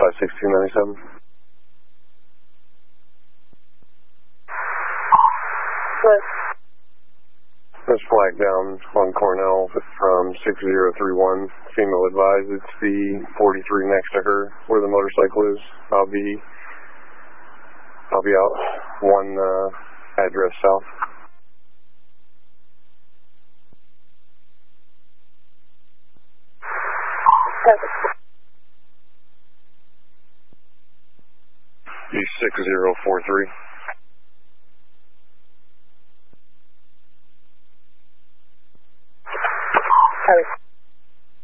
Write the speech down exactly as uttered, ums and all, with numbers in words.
five six two nine seven. What? There's flag down on Cornell from six zero three one. Female advised. It's the forty-three next to her where the motorcycle is. I'll be, I'll be out one uh, address south. E six zero four three.